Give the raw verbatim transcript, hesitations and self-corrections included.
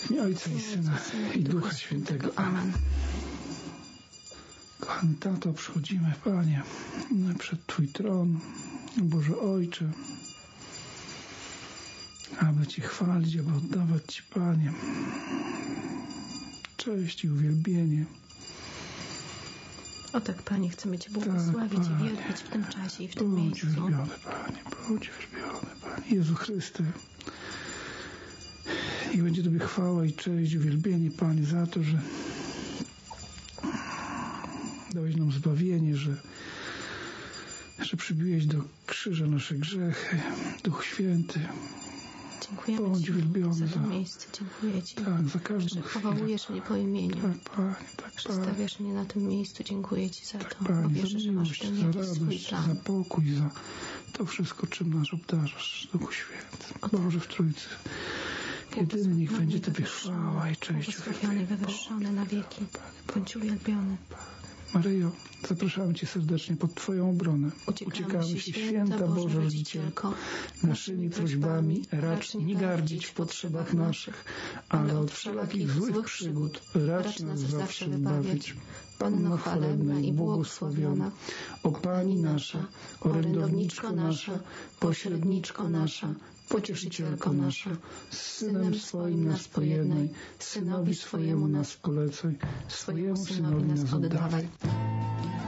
W imię Ojca i Syna i Ducha Świętego. Amen. Kochany Tato, przychodzimy, Panie, przed Twój tron, Boże Ojcze, aby Ci chwalić, aby oddawać Ci, Panie, cześć i uwielbienie. O tak, Panie, chcemy Cię błogosławić tak, i wielbić w tym czasie i w tym bądź miejscu. Bądź uwielbiony, Panie, bądź uwielbiony, Panie. Jezu Chryste, i będzie Tobie chwała i cześć, uwielbienie, Panie, za to, że dałeś nam zbawienie, że, że przybiłeś do krzyża nasze grzechy, Duch Święty. Dziękujemy Bądź Ci uwielbiony za to za, miejsce. Dziękuję Ci, tak, za każdą że chwilę. powołujesz mnie po imieniu. Tak, Panie, tak, że Panie. stawiasz mnie na tym miejscu. Dziękuję Ci za Tak, to, Panie, bo wierzę, za że masz miłość, ten za jakiś swój radość, plan. za pokój, za to wszystko, czym nas obdarzasz, Duchu Święty. Boże w Trójcy. Jedyny niech będzie Tobie chwała i cześć. Błogosławiony i wywyższony na wieki. Bądź uwielbiony. Maryjo, zapraszamy Cię serdecznie pod Twoją obronę. Uciekamy, Uciekamy się, święta Boża Rodzicielko, naszymi prośbami racz nie gardzić w potrzebach naszych, ale od wszelakich złych przygód racz nas zawsze wybawić. Panno chwalebna i błogosławiona, o Pani nasza, orędowniczko nasza, pośredniczko nasza, pocieszycielko nasza, z Synem swoim nas pojednaj, Synowi swojemu nas polecaj, swojemu Synowi nas oddawaj.